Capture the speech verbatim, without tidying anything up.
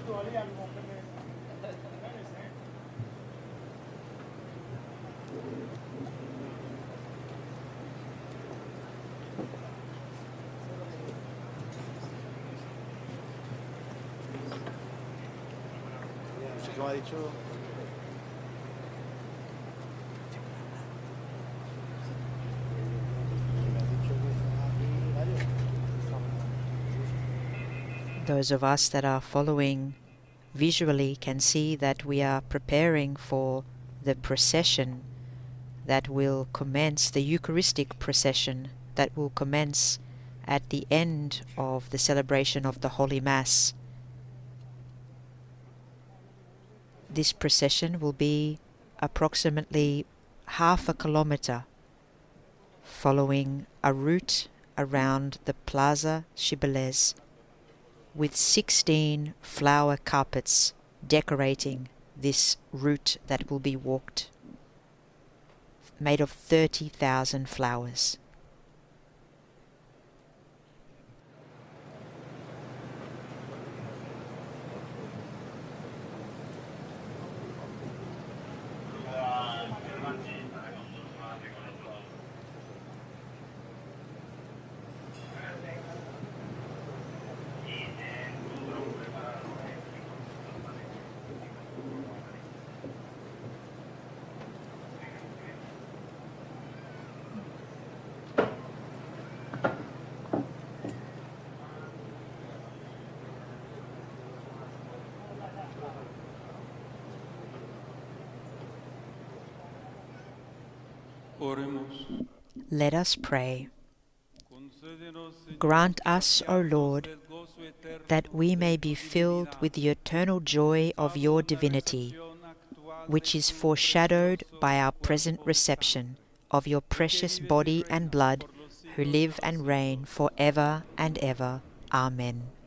¿Qué me ha dicho? Those of us that are following visually can see that we are preparing for the procession that will commence, the Eucharistic procession that will commence at the end of the celebration of the Holy Mass. This procession will be approximately half a kilometer, following a route around the Plaza Cibeles, with sixteen flower carpets decorating this route that will be walked, made of thirty thousand flowers. Let us pray. Grant us, O Lord, that we may be filled with the eternal joy of your divinity, which is foreshadowed by our present reception of your precious body and blood, who live and reign for ever and ever. Amen.